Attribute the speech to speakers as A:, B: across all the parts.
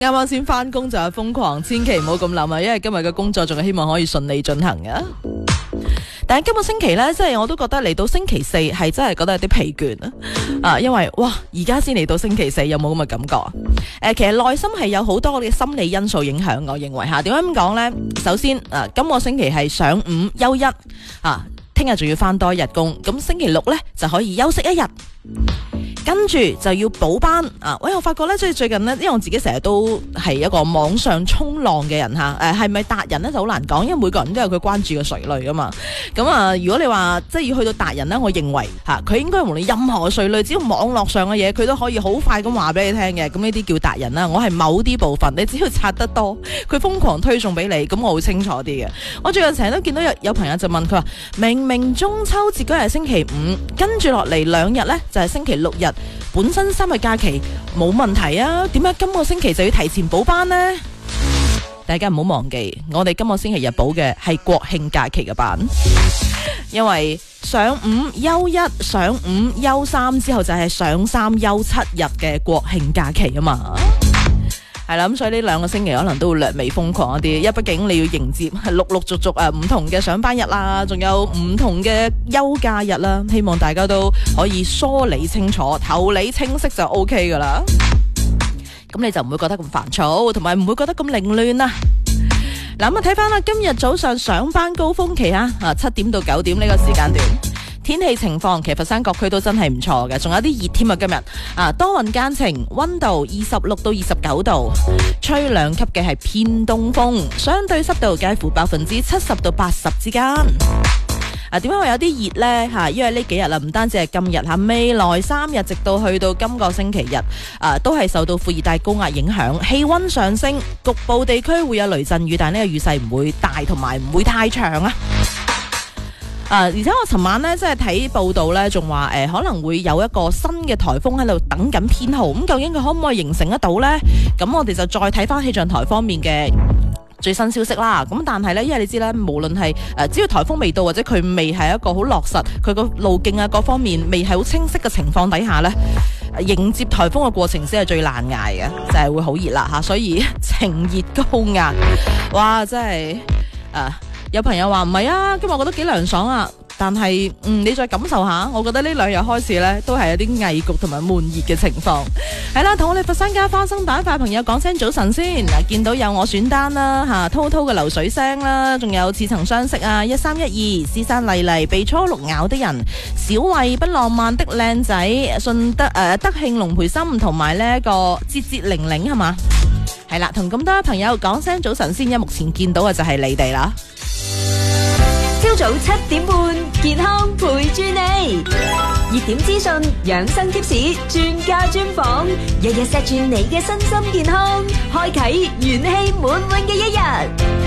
A: 啱啱先翻工就係瘋狂，千祈唔好咁諗啊！因為今日嘅工作仲係希望可以順利進行嘅。但係今個星期呢，即係我都覺得嚟到星期四係真係覺得有啲疲倦啊！因為哇，而家先嚟到星期四，有冇咁嘅感覺啊？其實內心係有好多嘅心理因素影響，我認為嚇。點解咁講呢？首先今個星期係上午休一啊，聽日仲要翻多一日工，咁星期六呢就可以休息一日。跟住就要補班啊！我發覺咧，即係最近呢，因為我自己成日都係一個網上衝浪嘅人嚇，係咪達人呢就好難講，因為每個人都有佢關注嘅垂類噶嘛。咁如果你話即係要去到達人呢，我認為佢應該無論任何垂類，只要網絡上嘅嘢，佢都可以好快咁話俾你聽嘅。咁呢啲叫達人啦。我係某啲部分，你只要刷得多，佢瘋狂推送俾你，咁我會清楚啲嘅。我最近成日都見到有朋友就問佢話：明明中秋節嗰日係星期五，跟住落嚟2日呢，就係星期6日。本身3日假期冇問題啊，點解今個星期就要提前補班呢？大家唔好忘記，我哋今個星期日補嘅係國慶假期嘅班，因為上午休一、上午休3之後就係上3休7日嘅國慶假期啊嘛。係啦，咁所以呢2個星期可能都會略微瘋狂一啲，因為畢竟你要迎接陸續唔同嘅上班日啦，仲有唔同嘅休假日啦，希望大家都可以梳理清楚、頭理清晰就 OK 噶啦。咁你就唔會覺得咁煩躁，同埋唔會覺得咁凌亂啦。嗱，咁睇翻啦，今日早上上班高峰期7點到9點呢個時間段。天氣情況，其實佛山各區都真係唔錯嘅，仲有啲熱添啊！今日多雲間晴，溫度26到29度，吹2級嘅係偏東風，相對濕度介乎70%到80%之間。點解會有啲熱呢？因為呢幾日啦，唔單止係今日未來3日直到去到今個星期日，都係受到副熱帶高壓影響，氣溫上升，局部地區會有雷陣雨，但係呢個雨勢唔會大，同埋唔會太長啊。而且我尋晚呢，即係睇報道呢，仲話可能會有一個新嘅颱風喺度等緊編號，咁究竟佢可唔可以形成得到呢？咁我哋就再睇翻氣象台方面嘅最新消息啦。咁但係呢，因為你知咧，無論係只要颱風未到，或者佢未係一個好落實，佢個路徑啊各方面未係好清晰嘅情況底下呢，迎接颱風嘅過程先係最難捱嘅，就係會好熱啦嚇。所以晴熱高壓，哇！真係有朋友話唔係啊，今日我覺得幾涼爽啊，但係你再感受下，我覺得呢2日開始呢，都係有啲翳焗同埋悶熱嘅情況。係啦，同我哋佛山加花生蛋塊朋友講聲早晨先。見到有我選單啦，滔滔嘅流水聲啦，仲有似曾相識啊，1312師山麗麗被初六咬的人，小慧不浪漫的靚仔，順德德慶龍培心同埋呢一個節節玲玲係嘛？係啦，同咁多位朋友講聲早晨先，因為目前見到嘅就係你哋啦。
B: 朝早7點半，健康陪住你，熱點資訊、養生貼士、專家專訪，日日錫住你嘅身心健康，開啟元氣滿滿嘅一日。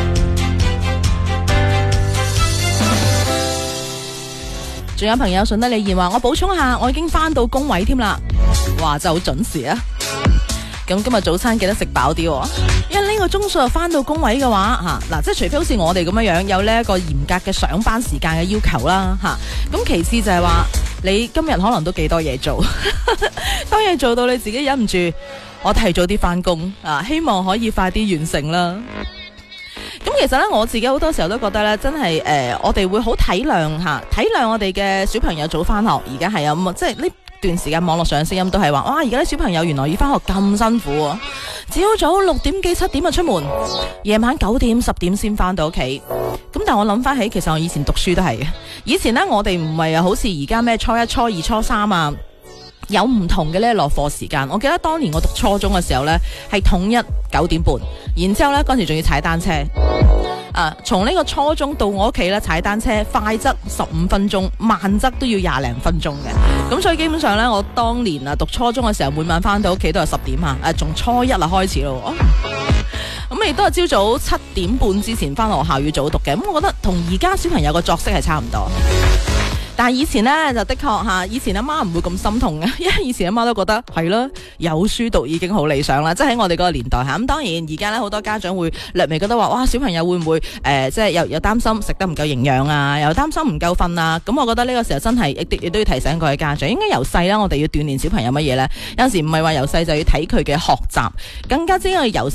A: 仲有朋友順德李賢話：我補充下，我已經翻到工位添啦。哇，真係好準時啊！咁今日早餐記得食飽啲喎，因為呢個鐘數又翻到工位嘅話嗱，即係除非好似我哋咁樣有呢一個嚴格嘅上班時間嘅要求啦咁其次就係話你今日可能都幾多嘢做，當嘢做到你自己忍唔住，我提早啲翻工希望可以快啲完成啦。咁其實咧，我自己好多時候都覺得咧，真係我哋會好體諒我哋嘅小朋友早翻學，而家係啊，即係呢段時間網絡上嘅聲音都係話，哇！而家啲小朋友原來要翻學咁辛苦啊，朝早6點幾7點就出門，夜晚9點10點先翻到屋企。咁但係我諗翻起，其實我以前讀書都係嘅，以前呢，我哋唔係好似而家咩初1、初2、初3啊，有唔同嘅呢落課時間。我記得當年我讀初中嘅時候呢，係統一9點半，然之後呢，嗰陣時仲要踩單車。從呢個初中到我屋企咧，踩單車快則15分鐘，慢則都要20零分鐘嘅。咁所以基本上咧，我當年讀初中嘅時候，每晚翻到屋企都係10點從初一開始咯。咁亦都係朝早7點半之前翻學校要早讀嘅。咁我覺得同而家小朋友個作息係差唔多。 但係以前咧就的確吓，以前阿媽唔會咁心痛嘅，因為以前阿媽都覺得係啦，有書讀已經好理想啦，即係喺我哋嗰個年代吓。咁當然而家咧好多家長會略微覺得話，哇，小朋友會唔會即係又擔心食得唔夠營養啊，又擔心唔夠瞓啊。咁我覺得呢個時候真係亦都要提醒各位家長，應該由細啦，我哋要鍛煉小朋友乜嘢咧？有陣時唔係話由細就要睇佢嘅學習，更加之係由